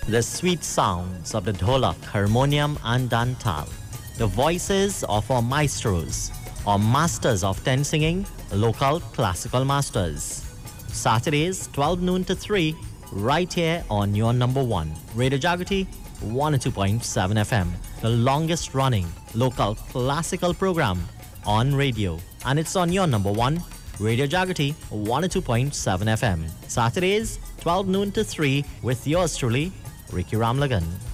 The sweet sounds of the dholak, harmonium and dantal. The voices of our maestros, or masters of ten singing, local classical masters. Saturdays, 12 noon to 3, right here on your number one, Radio Jagrati 102.7 FM, the longest running local classical program on radio. And it's on your number one, Radio Jagrati 102.7 FM. Saturdays, 12 noon to 3, with yours truly, Ricky Ramlagan.